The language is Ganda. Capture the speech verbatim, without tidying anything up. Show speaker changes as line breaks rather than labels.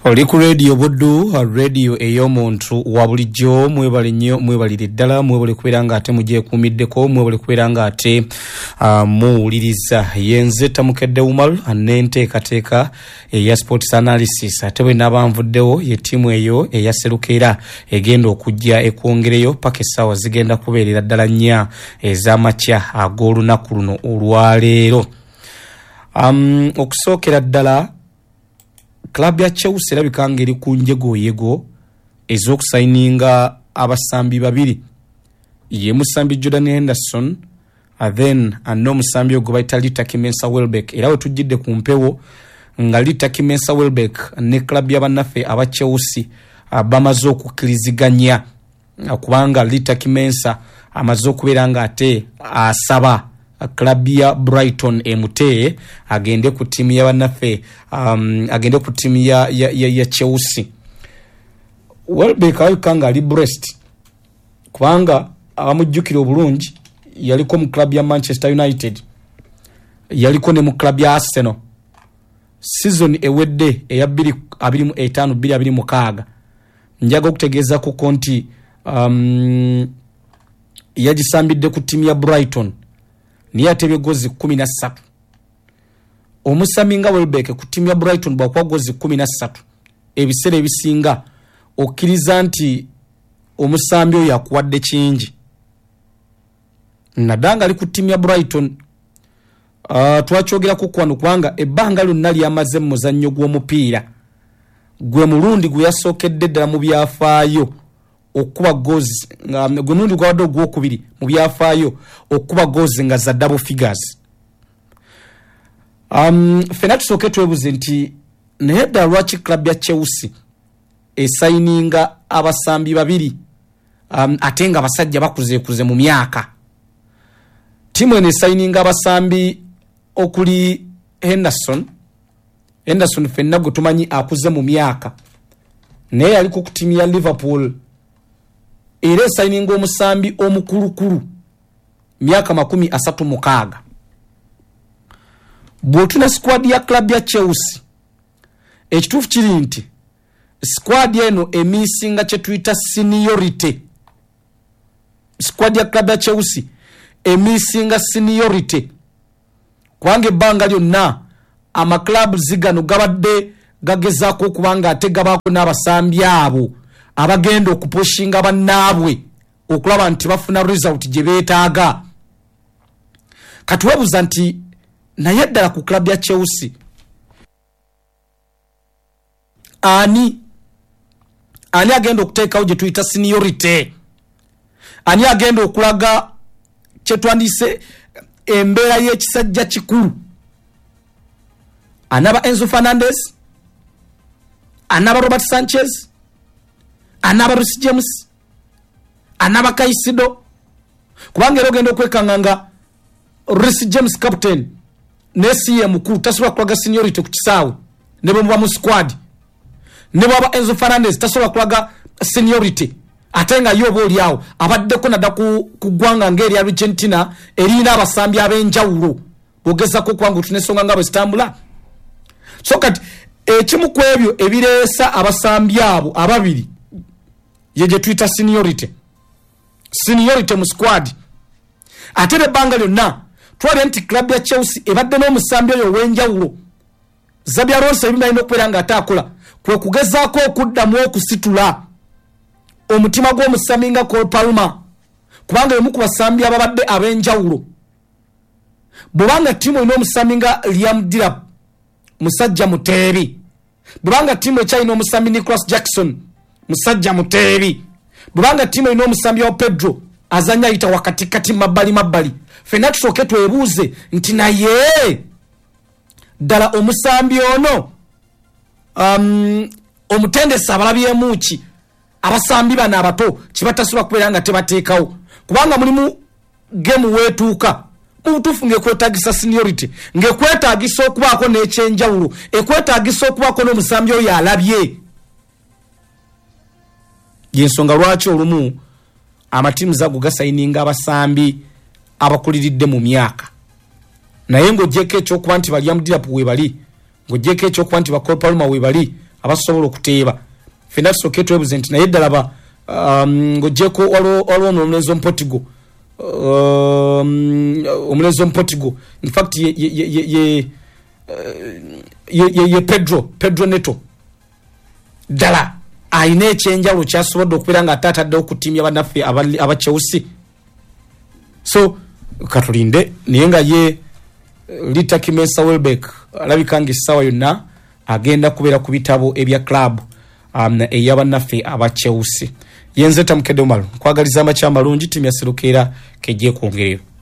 Oli ku radio Buddu, radio ey'omuntu wa bulijjo. Mwebale nnyo, mwebalire ddala, mwebale kubeera nga ate mugyekuumiddeko, mwebale kubeera nga ate uh, muwuliriza. Yenze Tamukedde Umar anenteekateeka eya sports analysis. Ate bwe nabanvuddewo ye ttiimu eyo eya Serukera egenda okujja ekwongereyo paka essaawa zigenda kubeerera ddala nnya ez'amakya ag'olunaku luno olwaleero. Um, okusookera ddala Club ya Chelsea erabika ngeri ku njego yego ez'okusaininga abasambi babiri. Ye musambi Jordan Henderson, and then anno musambi ogwo bayita Litaki Mensa Welbeck. Era we tujjidde ku mpewo nga Litaki Mensa Welbeck ne club y'abannaffe aba Chelsea bamaze okukkiriziganya kubanga Litaki Mensa amaze okubeera nga ate asaba club ya Brighton emute agende ku timu y'abannaffe um, agende ku timu ya, ya, ya, ya Chelsea. Welbeck ayikanga ali Brest kubanga abamujjukira obulungi yaliko mu club ya Manchester United, yaliko ne mu club ya Arsenal season ewedde eya bbiri abiri mu etaano bbiri abiri mu mukaaga. Njaga okutegeeza ku konti um, yagisambidde ku timu ya Brighton niye atebye gozi kumi na ssatu. Omusami nga Welbeck ku timu ya Brighton bwakwa gozi kumi na ssatu. Ebiseera ebisinga okkiriza nti omusambi oyo yakuwadde kingi. Nadanga ali ku timu ya Brighton uh, twakyogera ku kwano kubanga ebbanga lyonna lyamaze mu muzannyo gw'omupiira gwe mulundi gwe yasookedde ddala mu byafaayo okuba gozi nga gwe mulundi gwawadde ogwokubiri mu byafaayo okuba gozi nga za double figures. Um, fena tusooke twebuze nti naye ddala lwaki club ya Chelsea esayininga abasambi babiri um, ate nga abasajja bakuzeekuze mu myaka. Timu eno esayininga abasambi okuli Henderson. Henderson fenna gwe tumanyi akuze mu myaka naye aliko ku timu ya Liverpool. Era esayininga omusambi omukulukulu myaka makumi asatu mukaaga. Bwotuna squad ya club ya Chelsea ekituufu kiri nti squad eno emisinga kye tuyita seniority. Squad ya club ya Chelsea emisinga seniority kubanga ebbanga lyonna amaklabu zigano gabadde gagezaako okubanga ate gabaako n'abasambi abo abagenda okupushinga bannaabwe okulaba nti bafuna result gye beetaaga. Katuwebuza nti naye ddala ku club ya Chelsea ani ani agenda okuteekawo gye tuyita seniority, ani agenda okulaga kye twandise embeera y'ekisajja kikulu. Anaba Enzo Fernandez, anaba Robert Sanchez, anaba Reece James, anaba Caicedo. Kubanga era ogenda okwekanganga Reece James captain ne C M mukulu tasobola kulaga seniority ku kisaawe ne bwe muba mu squad, ne bwaba Enzo Fernandez tasobola kulaga seniority ate nga yo booli awo abaddeko nadda ku ggwanga ng'eri Argentina erina abasambi ab'enjawulo bwogezako kubanga otunesonga nga bwe zitambula. So kati ekimu ku ebyo ebireesa abasambi abo ababiri ye gye tuyita seniority. Seniority mu squad. Ate ebbanga lyonna twalya nti club ya Chelsea ebadde n'omusambi oyo ow'enjawulo. Xabi Alonso ebintu alina okubeera nga ate akola kwe kugezaako okuddamu okusitula omutima gw'omusami nga Cole Palmer kubanga emu ku basambi ababadde ab'enjawulo. Bw'obanga ttiimu erina omusami nga Liam Delap musajja muteebi, bw'obanga ttiimu ekyalina omusambi Nicholas Jackson musajja muteebi, bw'obanga ttiimu erina omusambi wa Pedro azanya ayita wakatikati mabbali mabbali, fenna tusooke twebuuze nti naye ddala omusambi ono um, omutendesi abalabyemu ki abasambi bano abato kibatasobola kubeera nga tebateekawo kubanga mulimu gemu weetuuka mu butuufu ng'ekwetaagisa seniority, ng'ekwetaagisa okubaako n'ekyenjawulo, ekwetaagisa okubaako n'omusambi oyo alabye. Y'ensonga lwaki olumu amatiimu zago gasayininga abasambi abakuliridde mu myaka naye ng'oggyeko ekyokuba nti Liam Delap we bali, ng'oggyeko ekyokuba nti ba Cole Palmer we bali, abasobola okuteeba fena tusooke twebuze nti naye ddala ba um, ng'oggyeko waliwo waliwo omulenzi omupotigo um, omulenzi omupotigo in fact ye ye ye ye, ye, ye, ye Pedro Pedro Neto ddala ayina ekyenjawulo kyasobodde okubeera nga ate ataddewo ku ttiimu y'abannaffe aba Chelsea. So katulinde naye nga ye Lita Kimesa Welbeck alabika ng'essaawa yonna agenda kubeera ku bitabo ebya club um, ey'abannaffe aba Chelsea. Yenze Tamukedde Omaro nkwagaliza amakya amalungi ttiimu ya Serukeera kejje kwongerera.